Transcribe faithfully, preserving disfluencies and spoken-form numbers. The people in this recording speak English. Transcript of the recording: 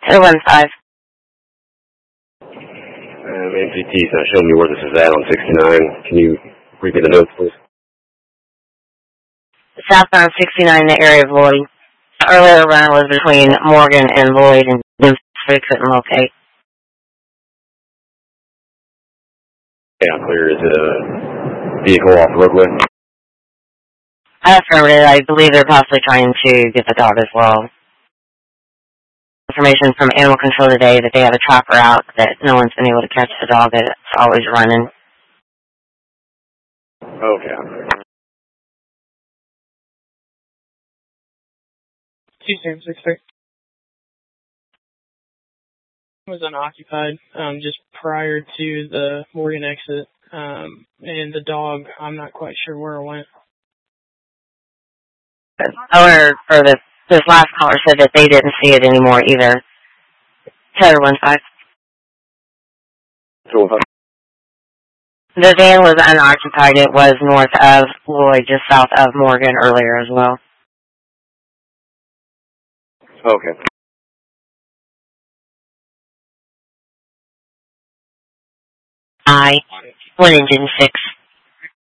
two one five. Um, M P T's not showing me where this is at on sixty-nine. Can you repeat the notes, please? Southbound sixty-nine in the area of Lloyd. The earlier run was between Morgan and Lloyd, and them three couldn't locate. Yeah, clear. Is a vehicle off the roadway? Affirmative. I believe they're possibly trying to get the dog as well. Information from Animal Control today that they have a chopper out, that no one's been able to catch the dog, that it's always running. Okay. two seven six three. It was unoccupied um, just prior to the Morgan exit, um, and the dog, I'm not quite sure where it went. The owner, or the, this last caller said that they didn't see it anymore either. two one five. two one five. The van was unoccupied. It was north of Lloyd, just south of Morgan earlier as well. Okay. I, one engine six.